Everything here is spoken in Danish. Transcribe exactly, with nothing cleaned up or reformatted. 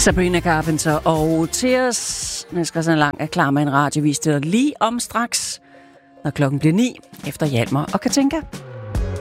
Sabrina Carpenter og Tears. Næste så lang er klar med en radiovis til dig lige om straks, når klokken bliver ni, efter Hjalmar og Katinka.